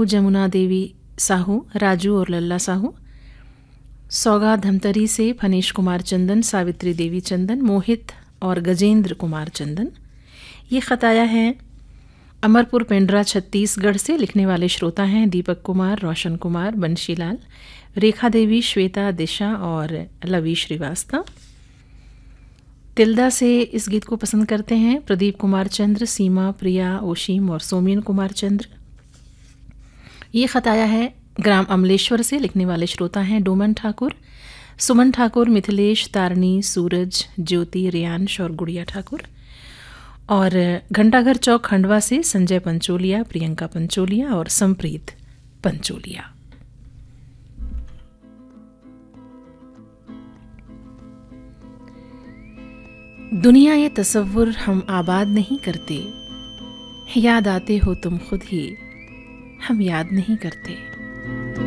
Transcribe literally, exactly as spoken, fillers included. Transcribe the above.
साहू, जमुना देवी साहू, राजू और लल्ला साहू। सौगात धमतरी से फनीश कुमार चंदन, सावित्री देवी चंदन, मोहित और गजेंद्र कुमार चंदन। ये ख़त आया है अमरपुर पेंड्रा छत्तीसगढ़ से। लिखने वाले श्रोता हैं दीपक कुमार, रोशन कुमार, बंशीलाल, रेखा देवी, श्वेता, दिशा और लवी श्रीवास्तव। तिल्दा से इस गीत को पसंद करते हैं प्रदीप कुमार चंद्र, सीमा, प्रिया, ओशीम और सोमिन कुमार चंद्र। ये ख़त आया है ग्राम अमलेश्वर से। लिखने वाले श्रोता हैं डोमन ठाकुर, सुमन ठाकुर, मिथिलेश, तारणी, सूरज, ज्योति, रियांश और गुड़िया ठाकुर। और घंटाघर चौक खंडवा से संजय पंचोलिया, प्रियंका पंचोलिया और संप्रीत पंचोलिया। दुनिया ये तसव्वुर हम आबाद नहीं करते, याद आते हो तुम खुद ही हम याद नहीं करते।